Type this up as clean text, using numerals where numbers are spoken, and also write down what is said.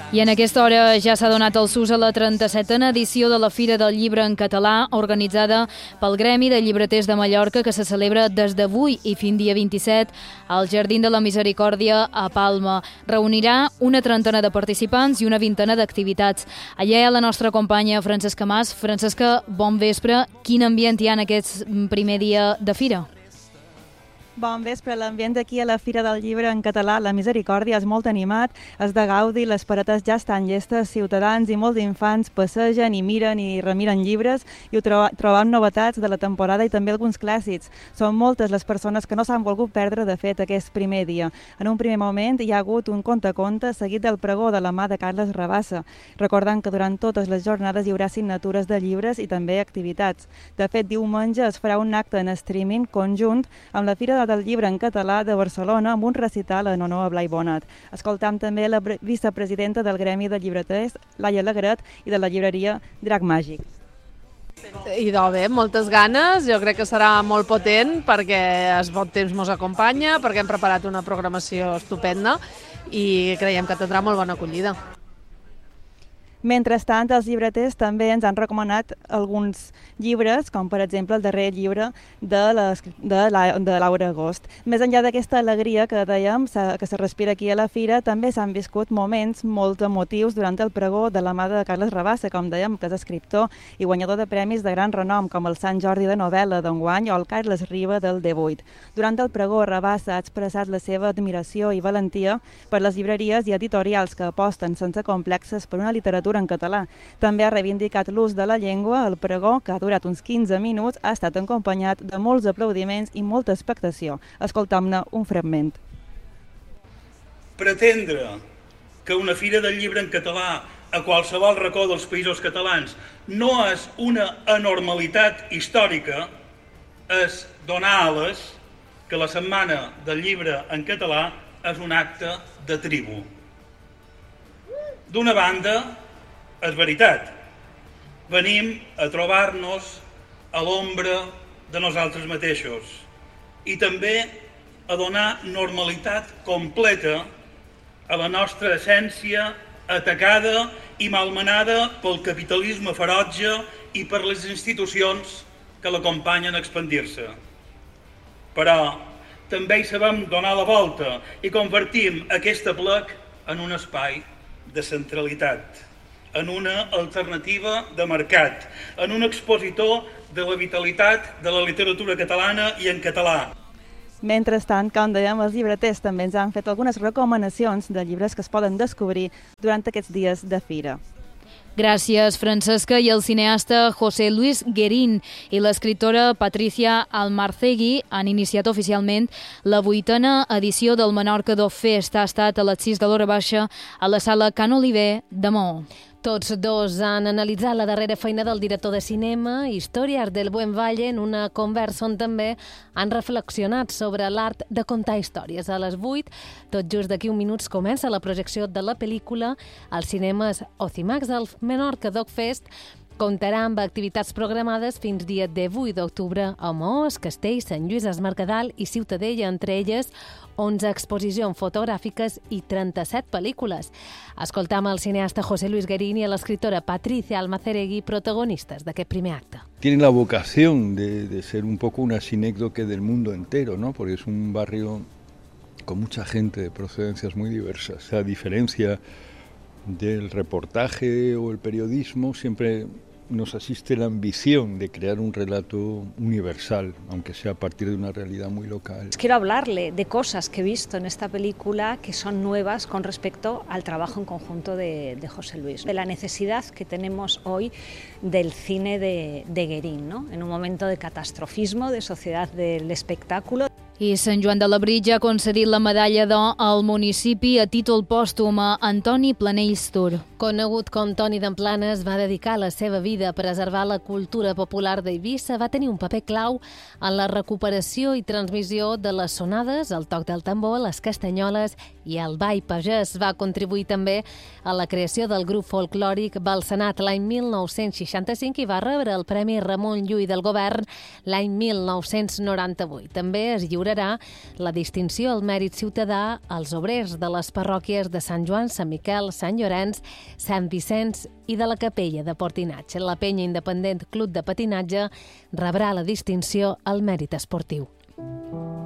I en aquesta hora ja s'ha donat el sus a la 37a edició de la Fira del Llibre en Català, organitzada pel Gremi de Llibreters de Mallorca, que se celebra des d'avui i fins dia 27 al Jardín de la Misericòrdia a Palma. Reunirà una trentena de participants i una vintena d'activitats. Allà hi ha la nostra companya Francesca Mas. Francesca, bon vespre. Quin ambient hi ha en aquest primer dia de fira? Bon vespre. L'ambient aquí a la Fira del Llibre en Català, la Misericòrdia, és molt animat, és de gaudi, les parates ja estan llestes, ciutadans i molts infants passegen i miren i remiren llibres i trobam novetats de la temporada i també alguns clàssics. Són moltes les persones que no s'han volgut perdre, de fet, aquest primer dia. En un primer moment hi ha hagut un conte seguit del pregó de la mà de Carles Rabassa, recordant que durant totes les jornades hi haurà signatures de llibres i també activitats. De fet, diumenge es farà un acte en streaming conjunt amb la Fira del Llibre en Català de Barcelona amb un recital en honor a Blai Bonat. Escoltam també la vicepresidenta del Gremi de Llibreters, Laia Alegret, i de la llibreria Drac Màgic. Idò bé, moltes ganes, jo crec que serà molt potent perquè el bon temps mos acompanya, perquè hem preparat una programació estupenda i creiem que tindrà molt bona acollida. Mentrestant, els llibreters també ens han recomanat alguns llibres, com per exemple el darrer llibre de Laura Agost. Més enllà d'aquesta alegria que dèiem, que se respira aquí a la Fira, també s'han viscut moments molt emotius durant el pregó de la mà de Carles Rabassa, com dèiem, que és escriptor i guanyador de premis de gran renom, com el Sant Jordi de novel·la d'enguany o el Carles Riba del D8. Durant el pregó, Rabassa ha expressat la seva admiració i valentia per les llibreries i editorials que aposten sense complexes per una literatura en català. També ha reivindicat l'ús de la llengua. El pregó, que ha durat uns 15 minuts, ha estat acompanyat de molts aplaudiments i molta expectació. Escoltam-ne un fragment. Pretendre que una fira del llibre en català a qualsevol racó dels països catalans no és una anormalitat històrica és donar ales que la Setmana del Llibre en Català és un acte de tribu. D'una banda, és veritat, venim a trobar-nos a l'ombra de nosaltres mateixos i també a donar normalitat completa a la nostra essència atacada i malmenada pel capitalisme ferotge i per les institucions que l'acompanyen a expandir-se. Però també hi sabem donar la volta i convertim aquest aplec en un espai de centralitat, en una alternativa de mercat, en un expositor de la vitalitat de la literatura catalana i en català. Mentrestant, com dèiem, els llibreters també ens han fet algunes recomanacions de llibres que es poden descobrir durant aquests dies de fira. Gràcies, Francesca. I el cineasta José Luis Guerín i l'escriptora Patricia Almarcegui han iniciat oficialment la 8a edició del Menorca Dog Fest. Ha estat a les 6 de l'hora baixa a la sala Can Oliver de Maó. Tots dos han analitzat la darrera feina del director de cinema, Històries del Buen Valle, en una conversa on també han reflexionat sobre l'art de contar històries. A les 8, tot just d'aquí uns minuts, comença la projecció de la pel·lícula als cinemes Ocimax. El Menorca Dog Fest comptarà amb activitats programades fins dia 18 d'octubre a Maó, Castell, Sant Lluís, Es Mercadal i Ciutadella, entre elles 11 exposicions fotogràfiques i 37 pel·lícules. Escoltam el cineasta José Luis Guerín i a l'escriptora Patricia Almarcegui, protagonistas d'aquest primer acte. Tiene la vocación de ser un poco una sinécdoque del mundo entero, ¿no? Porque es un barrio con mucha gente de procedencias muy diversas. A diferencia del reportaje o el periodismo, siempre nos asiste la ambición de crear un relato universal, aunque sea a partir de una realidad muy local. Quiero hablarle de cosas que he visto en esta película que son nuevas con respecto al trabajo en conjunto de José Luis, de la necesidad que tenemos hoy del cine de Guerín, ¿no? En un momento de catastrofismo, de sociedad del espectáculo. I Sant Joan de Labritja ha concedit la medalla d'or al municipi a títol pòstum a Antoni Planells Tur. Conegut com Toni d'Emplanes, va dedicar la seva vida a preservar la cultura popular d'Eivissa. Va tenir un paper clau en la recuperació i transmissió de les sonades, el toc del tambor, les castanyoles i el ball pagès. Va contribuir també a la creació del grup folclòric Balsenat l'any 1965 i va rebre el Premi Ramon Llull del Govern l'any 1998. També es lliurà s'atorgarà la distinció al mèrit ciutadà als obrers de les parròquies de Sant Joan, Sant Miquel, Sant Llorenç, Sant Vicenç i de la Capella de Portinatge. La penya independent Club de Patinatge rebrà la distinció al mèrit esportiu.